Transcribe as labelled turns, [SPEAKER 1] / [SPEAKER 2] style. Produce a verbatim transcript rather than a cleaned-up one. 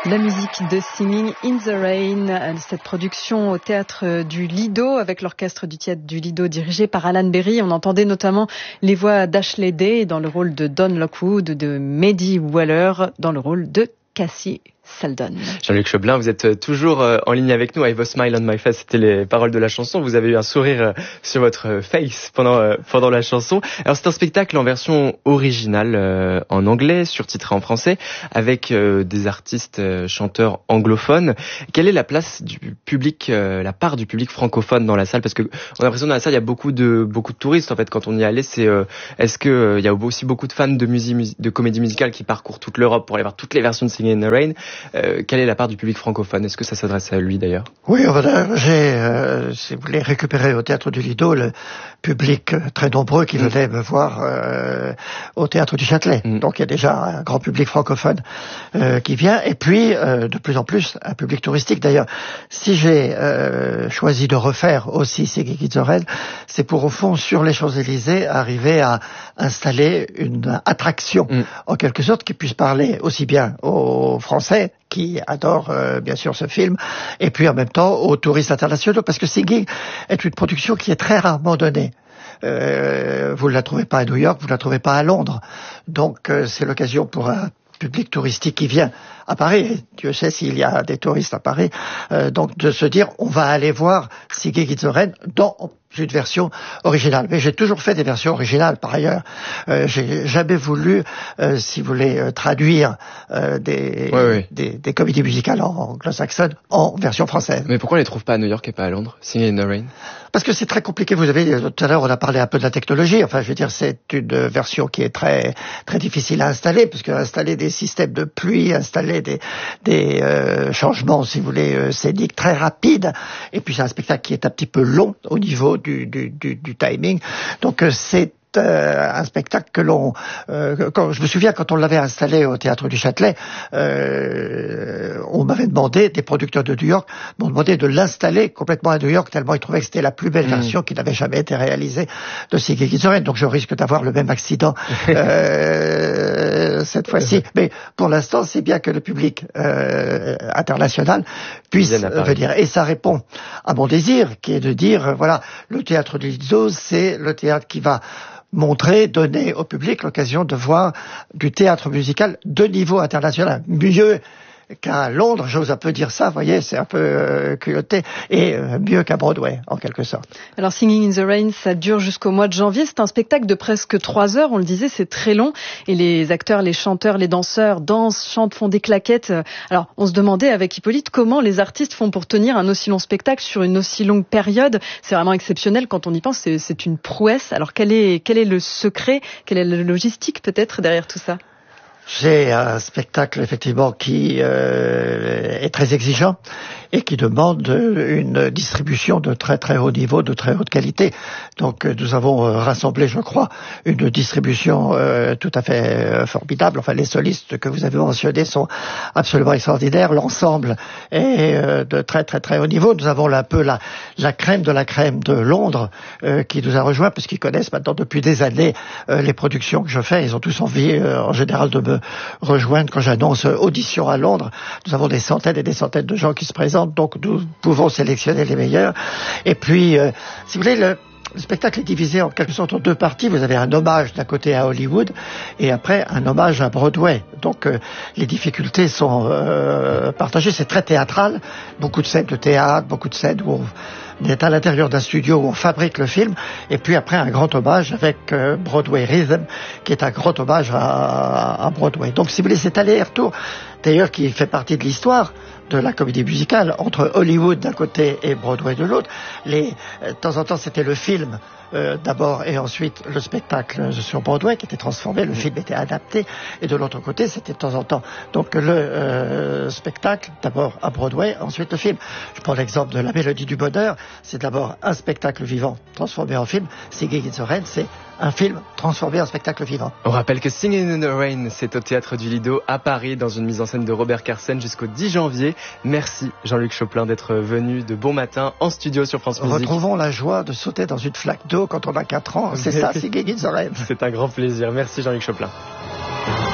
[SPEAKER 1] La musique de Singing in the Rain, cette production au théâtre du Lido avec l'orchestre du théâtre du Lido dirigé par Alan Berry. On entendait notamment les voix d'Ashley Day dans le rôle de Don Lockwood, de Maddie Weller dans le rôle de Cassie Seldon.
[SPEAKER 2] Jean-Luc Choblin, vous êtes toujours en ligne avec nous. I have a smile on my face, c'était les paroles de la chanson. Vous avez eu un sourire sur votre face pendant pendant la chanson. Alors c'est un spectacle en version originale euh, en anglais, surtitré en français, avec euh, des artistes euh, chanteurs anglophones. Quelle est la place du public, euh, la part du public francophone dans la salle? Parce que on a l'impression dans la salle il y a beaucoup de beaucoup de touristes en fait. Quand on y allait, c'est euh, est-ce que euh, il y a aussi beaucoup de fans de musique, de comédie musicale qui parcourent toute l'Europe pour aller voir toutes les versions de Singing in the Rain? Euh, quelle est la part du public francophone? Est-ce que ça s'adresse à lui d'ailleurs?
[SPEAKER 3] Oui, voilà, j'ai, euh, si vous voulez, récupéré au théâtre du Lido le public très nombreux qui mmh. venait me voir euh, au théâtre du Châtelet. Mmh. Donc il y a déjà un grand public francophone euh, qui vient, et puis euh, de plus en plus un public touristique. D'ailleurs, si j'ai euh, choisi de refaire aussi Singing in the Rain, c'est pour au fond sur les Champs-Élysées arriver à installer une attraction mmh. en quelque sorte qui puisse parler aussi bien aux Français qui adorent euh, bien sûr ce film, et puis en même temps aux touristes internationaux, parce que Singing est une production qui est très rarement donnée. Euh, vous ne la trouvez pas à New York, vous ne la trouvez pas à Londres, donc euh, c'est l'occasion pour un public touristique qui vient à Paris, et Dieu sait s'il y a des touristes à Paris, euh, donc de se dire on va aller voir Singing in the Rain dans une version originale. Mais j'ai toujours fait des versions originales par ailleurs. Euh, j'ai jamais voulu, euh, si vous voulez, euh, traduire euh, des,
[SPEAKER 2] ouais, ouais.
[SPEAKER 3] des des comédies musicales en anglo-saxonnes en version française.
[SPEAKER 2] Mais pourquoi on les trouve pas à New York et pas à Londres, Singing in the Rain? Parce
[SPEAKER 3] que c'est très compliqué. Vous avez tout à l'heure on a parlé un peu de la technologie. Enfin, je veux dire, c'est une version qui est très très difficile à installer, parce que installer des systèmes de pluie, installer des des euh, changements, si vous voulez, euh, scéniques très rapides. Et puis c'est un spectacle qui est un petit peu long au niveau du du du, du timing. Donc euh, c'est Euh, un spectacle que l'on, euh, quand, je me souviens quand on l'avait installé au théâtre du Châtelet, euh, on m'avait demandé, des producteurs de New York m'ont demandé de l'installer complètement à New York, tellement ils trouvaient que c'était la plus belle mmh. version qui n'avait jamais été réalisée de Singing in the Rain. Donc je risque d'avoir le même accident euh, cette fois-ci. Mais pour l'instant, c'est bien que le public euh, international puisse venir. Et ça répond à mon désir, qui est de dire, euh, voilà, le théâtre du Lido, c'est le théâtre qui va montrer, donner au public l'occasion de voir du théâtre musical de niveau international. Mieux qu'à Londres, j'ose un peu dire ça, vous voyez, c'est un peu euh, culotté, et euh, mieux qu'à Broadway, en quelque sorte.
[SPEAKER 1] Alors, Singing in the Rain, ça dure jusqu'au mois de janvier. C'est un spectacle de presque trois heures, on le disait, c'est très long, et les acteurs, les chanteurs, les danseurs dansent, chantent, font des claquettes. Alors, on se demandait avec Hippolyte comment les artistes font pour tenir un aussi long spectacle sur une aussi longue période. C'est vraiment exceptionnel quand on y pense, c'est, c'est une prouesse. Alors, quel est, quel est le secret, quelle est la logistique peut-être derrière tout ça?
[SPEAKER 3] C'est un spectacle effectivement qui euh, est très exigeant et qui demande une distribution de très très haut niveau, de très haute qualité. Donc nous avons rassemblé, je crois, une distribution euh, tout à fait euh, formidable. Enfin, les solistes que vous avez mentionnés sont absolument extraordinaires. L'ensemble est euh, de très très très haut niveau. Nous avons un peu la, la crème de la crème de Londres euh, qui nous a rejoints, parce qu'ils connaissent maintenant depuis des années euh, les productions que je fais. Ils ont tous envie euh, en général de me rejoindre quand j'annonce audition à Londres. Nous avons des centaines et des centaines de gens qui se présentent, donc nous pouvons sélectionner les meilleurs. Et puis, euh, si vous voulez, le, le spectacle est divisé en quelque sorte en deux parties. Vous avez un hommage d'un côté à Hollywood et après un hommage à Broadway. Donc euh, les difficultés sont euh, partagées. C'est très théâtral, beaucoup de scènes de théâtre, beaucoup de scènes où on On est à l'intérieur d'un studio où on fabrique le film, et puis après un grand hommage avec euh, Broadway Rhythm, qui est un grand hommage à, à Broadway. Donc si vous voulez, cet aller-retour, d'ailleurs qui fait partie de l'histoire de la comédie musicale, entre Hollywood d'un côté et Broadway de l'autre. Les, euh, de temps en temps, c'était le film euh, d'abord, et ensuite le spectacle sur Broadway qui était transformé, le film était adapté, et de l'autre côté, c'était de temps en temps. Donc le euh, spectacle, d'abord à Broadway, ensuite le film. Je prends l'exemple de La Mélodie du Bonheur, c'est d'abord un spectacle vivant transformé en film. Singing in the Rain, c'est un film transformé en spectacle vivant.
[SPEAKER 2] On rappelle que Singing in the Rain, c'est au Théâtre du Lido à Paris, dans une mise en scène de Robert Carsen jusqu'au dix janvier. Merci Jean-Luc Choblin d'être venu de bon matin en studio sur France Musique.
[SPEAKER 3] Retrouvons la joie de sauter dans une flaque d'eau quand on a quatre ans. C'est ça, Singing in the Rain.
[SPEAKER 2] C'est un grand plaisir. Merci Jean-Luc Choblin.